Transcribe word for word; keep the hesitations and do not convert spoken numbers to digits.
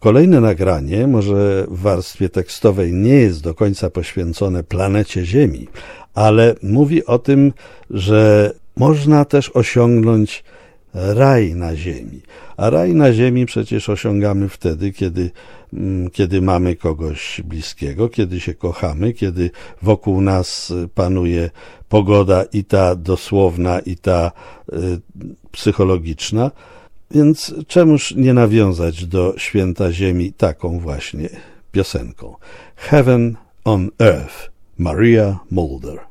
Kolejne nagranie, może w warstwie tekstowej nie jest do końca poświęcone planecie Ziemi, ale mówi o tym, że można też osiągnąć raj na ziemi. A raj na ziemi przecież osiągamy wtedy, kiedy, kiedy mamy kogoś bliskiego, kiedy się kochamy, kiedy wokół nas panuje pogoda i ta dosłowna, i ta y, psychologiczna. Więc czemuż nie nawiązać do święta ziemi taką właśnie piosenką. Heaven on Earth, Maria Mulder.